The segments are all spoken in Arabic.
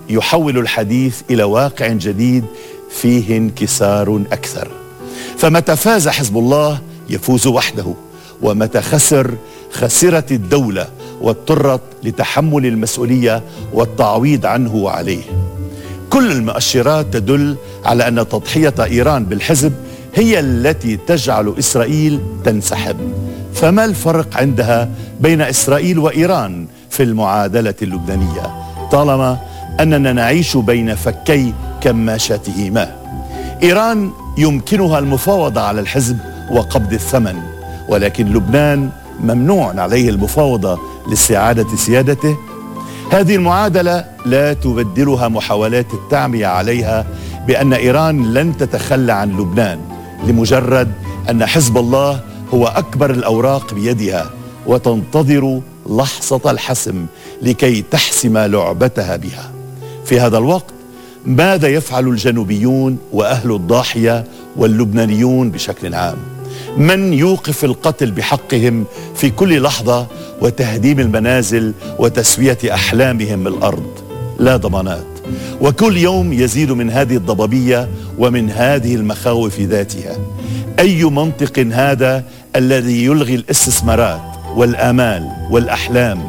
يحول الحديث إلى واقع جديد فيه انكسار أكثر. فمتى فاز حزب الله يفوز وحده، ومتى خسر خسرت الدولة واضطرت لتحمل المسؤولية والتعويض عنه وعليه. كل المؤشرات تدل على أن تضحية إيران بالحزب هي التي تجعل إسرائيل تنسحب. فما الفرق عندها بين إسرائيل وإيران في المعادلة اللبنانية طالما أننا نعيش بين فكي كماشاتهما؟ إيران يمكنها المفاوضة على الحزب وقبض الثمن، ولكن لبنان ممنوع عليه المفاوضة لاستعادة سيادته. هذه المعادلة لا تبدلها محاولات التعمية عليها بأن إيران لن تتخلى عن لبنان لمجرد أن حزب الله هو أكبر الأوراق بيدها وتنتظر لحظة الحسم لكي تحسم لعبتها بها. في هذا الوقت ماذا يفعل الجنوبيون وأهل الضاحية واللبنانيون بشكل عام؟ من يوقف القتل بحقهم في كل لحظة وتهديم المنازل وتسوية أحلامهم الأرض؟ لا ضمانات، وكل يوم يزيد من هذه الضبابية ومن هذه المخاوف ذاتها. أي منطق هذا الذي يلغي الاستثمارات والآمال والأحلام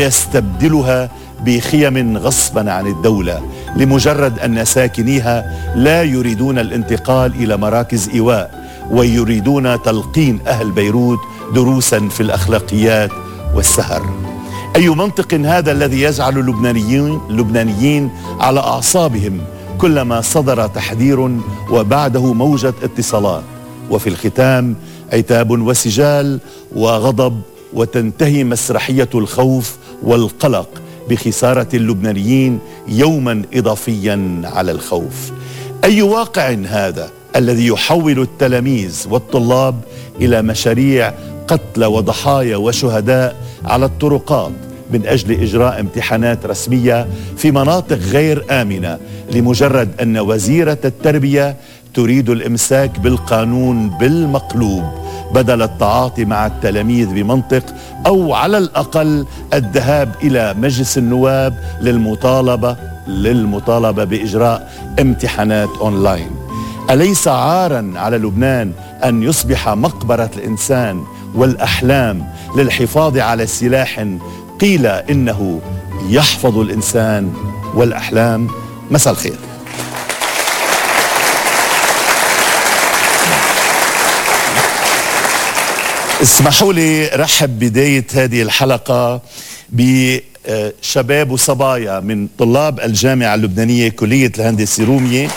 ويستبدلها بخيم غصبا عن الدولة لمجرد أن ساكنيها لا يريدون الانتقال إلى مراكز إيواء ويريدون تلقين أهل بيروت دروسا في الأخلاقيات والسهر؟ أي منطق هذا الذي يجعل اللبنانيين على أعصابهم كلما صدر تحذير وبعده موجة اتصالات، وفي الختام عتاب وسجال وغضب، وتنتهي مسرحية الخوف والقلق بخسارة اللبنانيين يوما إضافيا على الخوف؟ أي واقع هذا الذي يحول التلاميذ والطلاب إلى مشاريع قتلى وضحايا وشهداء على الطرقات من أجل إجراء امتحانات رسمية في مناطق غير آمنة لمجرد أن وزيرة التربية تريد الإمساك بالقانون بالمقلوب بدل التعاطي مع التلاميذ بمنطق، أو على الأقل الذهاب إلى مجلس النواب للمطالبة بإجراء امتحانات أونلاين؟ أليس عارا على لبنان أن يصبح مقبرة الإنسان والأحلام للحفاظ على سلاح قيل إنه يحفظ الإنسان والأحلام؟ مساء الخير. اسمحوا لي رحب بداية هذه الحلقة بشباب وصبايا من طلاب الجامعة اللبنانية كلية الهندسة رومية.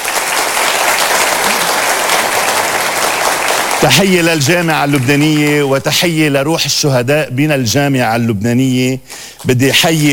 تحية للجامعة اللبنانية وتحية لروح الشهداء بنا الجامعة اللبنانية. بدي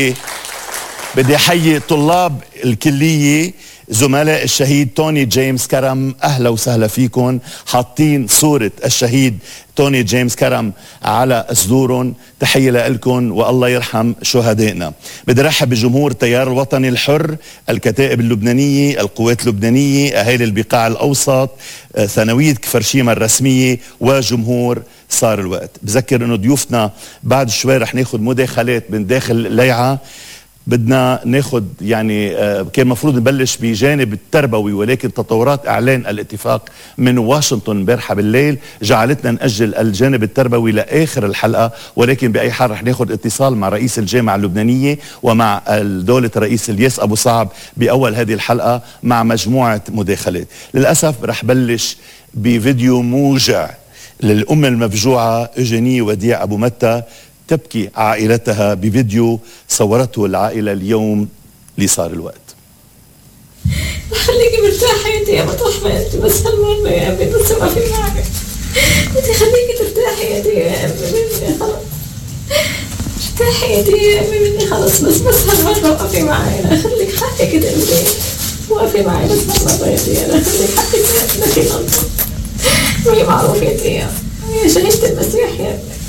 حيي طلاب الكلية زملاء الشهيد توني جيمس كرم، أهلا وسهلا فيكم. حاطين صورة الشهيد توني جيمس كرم على صدورهم، تحية لكم والله يرحم شهدائنا. بدي رحب بجمهور التيار الوطني الحر، الكتائب اللبنانية، القوات اللبنانية، أهالي البقاع الأوسط، ثانوية كفرشيمة الرسمية، وجمهور صار الوقت. بذكر انه ضيوفنا بعد شوي رح ناخد مداخلات من داخل ليعة. بدنا ناخد يعني كان مفروض نبلش بجانب التربوي، ولكن تطورات اعلان الاتفاق من واشنطن امبارحه بالليل جعلتنا نأجل الجانب التربوي لاخر الحلقه، ولكن باي حال رح ناخد اتصال مع رئيس الجامعه اللبنانيه ومع دولة الرئيس الياس ابو صعب باول هذه الحلقه مع مجموعه مداخلات. للاسف رح بلش بفيديو موجع للأم المفجوعة إيجيني وديع أبو متى تبكي عائلتها بفيديو صورته العائلة اليوم لصار الوقت. خليكي مرتاحة يا مطرح ما انت، بس هالمرة يا أمي بس ما في معك. بدي خليكي ترتاحي يا أمي مني خلص. ارتاحي يا أمي مني خلص، بس هالمرة وقفي معي. خليك حقك كده الليل وقفي معي بس هالمرة يا أنا خليك حقك ما في غلطة. مي معروف يا شهيدة المسيح يا أمي.